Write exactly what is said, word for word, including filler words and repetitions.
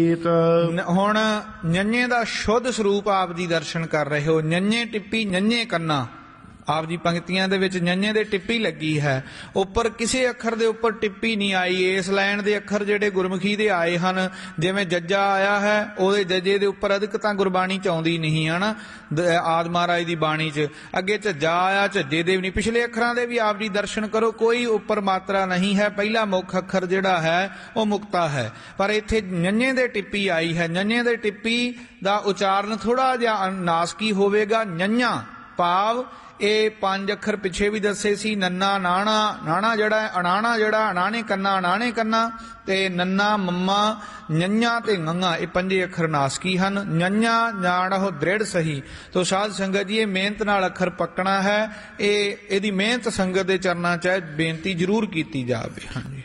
ਹੁਣ ਨੰਨੇ ਦਾ ਸ਼ੁੱਧ ਸਰੂਪ ਆਪ ਜੀ ਦਰਸ਼ਨ ਕਰ ਰਹੇ ਹੋ। ਨੰਨੇ ਟਿੱਪੀ ਨੰਨੇ ਕੰਨਾ ਆਪ ਜੀ ਪੰਕਤੀਆਂ ਦੇ ਵਿੱਚ ਨੰਨੇ ਦੇ ਟਿੱਪੀ ਲੱਗੀ ਹੈ, ਉੱਪਰ ਕਿਸੇ ਅੱਖਰ ਦੇ ਉੱਪਰ ਟਿੱਪੀ ਨਹੀਂ ਆਈ। ਇਸ ਲਾਈਨ ਦੇ ਅੱਖਰ ਜਿਹੜੇ ਗੁਰਮੁਖੀ ਦੇ ਆਏ ਹਨ, ਜਿਵੇਂ ਜੱਜਾ ਆਇਆ ਹੈ ਉਹਦੇ ਜੱਜੇ ਦੇ ਉੱਪਰ ਅਧਿਕ ਤਾਂ ਗੁਰਬਾਣੀ ਚ ਆਉਂਦੀ ਨਹੀਂ ਹੈ ਨਾ, ਆਦਿ ਮਹਾਰਾਜ ਦੀ ਬਾਣੀ ਚ। ਅੱਗੇ ਝੱਜਾ ਆਇਆ, ਝੱਜੇ ਦੇ ਵੀ ਨਹੀਂ। ਪਿਛਲੇ ਅੱਖਰਾਂ ਦੇ ਵੀ ਆਪ ਜੀ ਦਰਸ਼ਨ ਕਰੋ, ਕੋਈ ਉੱਪਰ ਮਾਤਰਾ ਨਹੀਂ ਹੈ। ਪਹਿਲਾ ਮੁੱਖ ਅੱਖਰ ਜਿਹੜਾ ਹੈ ਉਹ ਮੁਕਤਾ ਹੈ, ਪਰ ਇੱਥੇ ਨੰਨੇ ਦੇ ਟਿੱਪੀ ਆਈ ਹੈ। ਨੰਨੇ ਦੇ ਟਿੱਪੀ ਦਾ ਉਚਾਰਨ ਥੋੜਾ ਜਿਹਾ ਨਾਸਕੀ ਹੋਵੇਗਾ। ਨੰਨਾ ਭਾਵ ਇਹ ਪੰਜ ਅੱਖਰ ਪਿੱਛੇ ਵੀ ਦੱਸੇ ਸੀ, ਨੰਨਾ ਨਾਣਾ, ਨਾਣਾ ਜਿਹੜਾ ਅਣਾਣਾ ਜਿਹੜਾ ਅਣਾਣੇ ਕੰਨਾ ਅਣਾਣੇ ਕੰਨਾ, ਤੇ ਨੰਨਾ ਮੰਮਾ ਨੰਨਾ ਤੇ ਗੰਗਾ, ਇਹ ਪੰਜੇ ਅੱਖਰ ਨਾਸਕੀ ਹਨ। ਨੰਨਾ ਨਾੜੋ ਦ੍ਰਿੜ ਸਹੀ। ਤੋ ਸਾਧ ਸੰਗਤ ਜੀ ਇਹ ਮਿਹਨਤ ਨਾਲ ਅੱਖਰ ਪੱਕਣਾ ਹੈ। ਇਹ ਇਹਦੀ ਮਿਹਨਤ ਸੰਗਤ ਦੇ ਚਰਨਾਂ 'ਚ ਬੇਨਤੀ ਜ਼ਰੂਰ ਕੀਤੀ ਜਾਵੇ। ਹਾਂਜੀ।